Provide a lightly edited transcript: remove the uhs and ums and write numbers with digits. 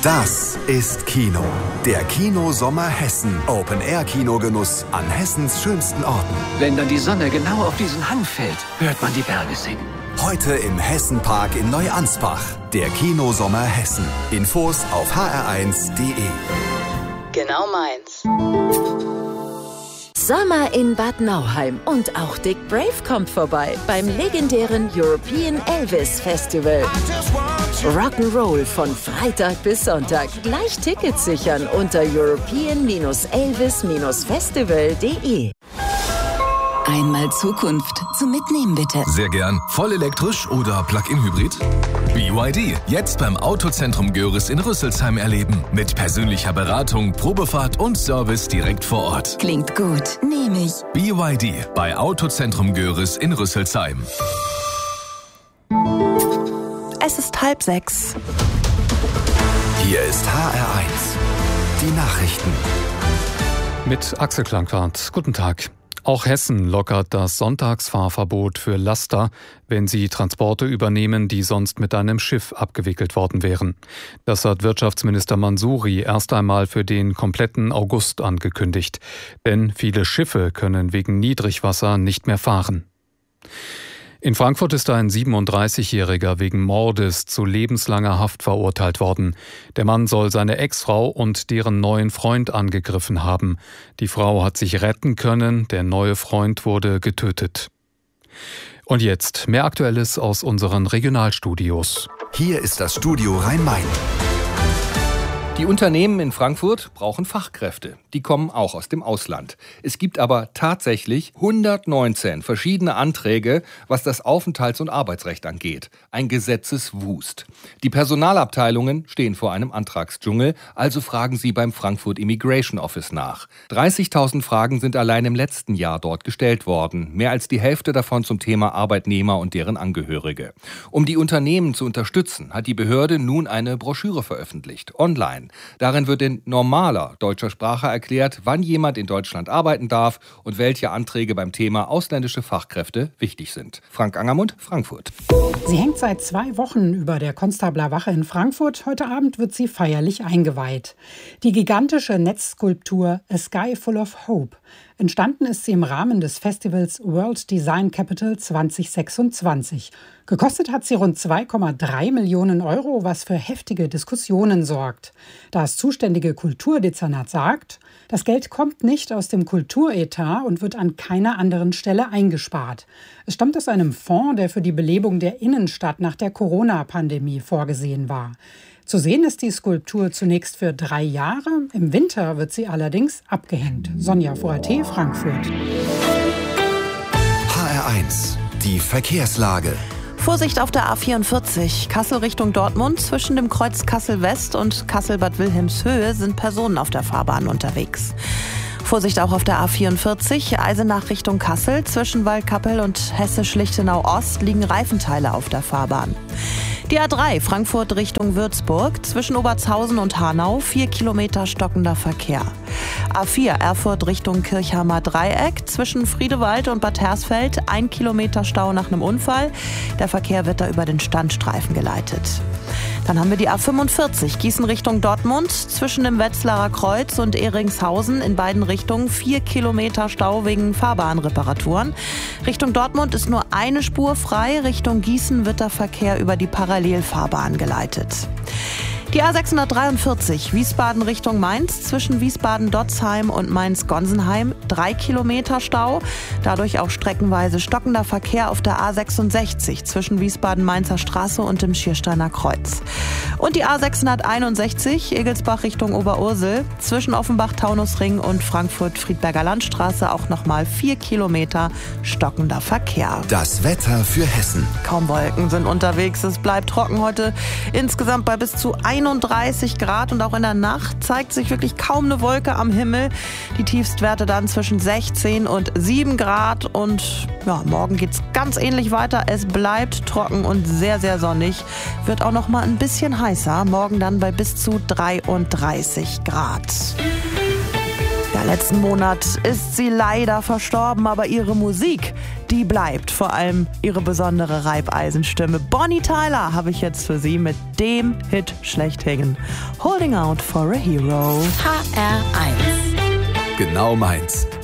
Das ist Kino. Der Kino-Sommer Hessen. Open-Air-Kinogenuss an Hessens schönsten Orten. Wenn dann die Sonne genau auf diesen Hang fällt, hört man die Berge singen. Heute im Hessenpark in Neuansbach. Der Kino-Sommer Hessen. Infos auf hr1.de. Genau meins. Sommer in Bad Nauheim und auch Dick Brave kommt vorbei beim legendären European Elvis Festival. Rock'n'Roll von Freitag bis Sonntag. Gleich Tickets sichern unter european-elvis-festival.de. Einmal Zukunft zum Mitnehmen, bitte. Sehr gern. Voll elektrisch oder Plug-in-Hybrid? BYD. Jetzt beim Autozentrum Görres in Rüsselsheim erleben. Mit persönlicher Beratung, Probefahrt und Service direkt vor Ort. Klingt gut. Nehme ich. BYD bei Autozentrum Görres in Rüsselsheim. Es ist 5:30. Hier ist HR1. Die Nachrichten. Mit Axel Klanghardt. Guten Tag. Auch Hessen lockert das Sonntagsfahrverbot für Laster, wenn sie Transporte übernehmen, die sonst mit einem Schiff abgewickelt worden wären. Das hat Wirtschaftsminister Mansouri erst einmal für den kompletten August angekündigt. Denn viele Schiffe können wegen Niedrigwasser nicht mehr fahren. In Frankfurt ist ein 37-Jähriger wegen Mordes zu lebenslanger Haft verurteilt worden. Der Mann soll seine Ex-Frau und deren neuen Freund angegriffen haben. Die Frau hat sich retten können, der neue Freund wurde getötet. Und jetzt mehr Aktuelles aus unseren Regionalstudios. Hier ist das Studio Rhein-Main. Die Unternehmen in Frankfurt brauchen Fachkräfte. Die kommen auch aus dem Ausland. Es gibt aber tatsächlich 119 verschiedene Anträge, was das Aufenthalts- und Arbeitsrecht angeht. Ein Gesetzeswust. Die Personalabteilungen stehen vor einem Antragsdschungel, also fragen sie beim Frankfurt Immigration Office nach. 30.000 Fragen sind allein im letzten Jahr dort gestellt worden. Mehr als die Hälfte davon zum Thema Arbeitnehmer und deren Angehörige. Um die Unternehmen zu unterstützen, hat die Behörde nun eine Broschüre veröffentlicht, online. Darin wird in normaler deutscher Sprache erklärt, wann jemand in Deutschland arbeiten darf und welche Anträge beim Thema ausländische Fachkräfte wichtig sind. Frank Angermund, Frankfurt. Sie hängt seit 2 Wochen über der Konstablerwache in Frankfurt. Heute Abend wird sie feierlich eingeweiht. Die gigantische Netzskulptur A Sky Full of Hope. Entstanden ist sie im Rahmen des Festivals World Design Capital 2026. Gekostet hat sie rund 2,3 Millionen Euro, was für heftige Diskussionen sorgt. Das zuständige Kulturdezernat sagt, das Geld kommt nicht aus dem Kulturetat und wird an keiner anderen Stelle eingespart. Es stammt aus einem Fonds, der für die Belebung der Innenstadt nach der Corona-Pandemie vorgesehen war. Zu sehen ist die Skulptur zunächst für 3 Jahre. Im Winter wird sie allerdings abgehängt. Sonja Voat, Frankfurt. HR1. Die Verkehrslage. Vorsicht auf der A44, Kassel Richtung Dortmund. Zwischen dem Kreuz Kassel-West und Kassel-Bad Wilhelmshöhe sind Personen auf der Fahrbahn unterwegs. Vorsicht auch auf der A44, Eisenach Richtung Kassel. Zwischen Waldkappel und Hessisch-Lichtenau-Ost liegen Reifenteile auf der Fahrbahn. Die A3 Frankfurt Richtung Würzburg, zwischen Obertshausen und Hanau 4 Kilometer stockender Verkehr. A4 Erfurt Richtung Kirchhammer Dreieck, zwischen Friedewald und Bad Hersfeld 1 Kilometer Stau nach einem Unfall. Der Verkehr wird da über den Standstreifen geleitet. Dann haben wir die A45 Gießen Richtung Dortmund, zwischen dem Wetzlarer Kreuz und Ehringshausen in beiden Richtungen 4 Kilometer Stau wegen Fahrbahnreparaturen. Richtung Dortmund ist nur eine Spur frei, Richtung Gießen wird der Verkehr über die Parallelfahrbahn geleitet. Die A643 Wiesbaden Richtung Mainz, zwischen Wiesbaden-Dotzheim und Mainz-Gonsenheim 3 Kilometer Stau. Dadurch auch streckenweise stockender Verkehr auf der A66 zwischen Wiesbaden-Mainzer Straße und dem Schiersteiner Kreuz. Und die A661 Egelsbach Richtung Oberursel, zwischen Offenbach-Taunusring und Frankfurt-Friedberger Landstraße auch nochmal 4 Kilometer stockender Verkehr. Das Wetter für Hessen. Kaum Wolken sind unterwegs, es bleibt trocken heute insgesamt bei bis zu 31 Grad und auch in der Nacht zeigt sich wirklich kaum eine Wolke am Himmel. Die Tiefstwerte dann zwischen 16 und 7 Grad und ja, morgen geht's ganz ähnlich weiter. Es bleibt trocken und sehr, sehr sonnig. Wird auch noch mal ein bisschen heißer. Morgen dann bei bis zu 33 Grad. Ja, letzten Monat ist sie leider verstorben, aber ihre Musik, die bleibt. Vor allem ihre besondere Reibeisenstimme. Bonnie Tyler habe ich jetzt für Sie mit dem Hit schlechthin. Holding Out for a Hero. HR1. Genau meins.